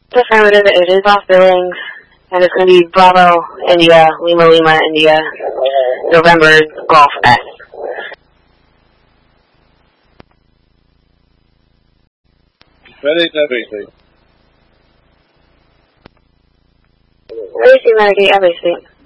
Affirmative, it is off Billings, and it's going to be Bravo, India, Lima, Lima, India, November, Golf, S. FedEx FAC. Racing Renegade, FAC.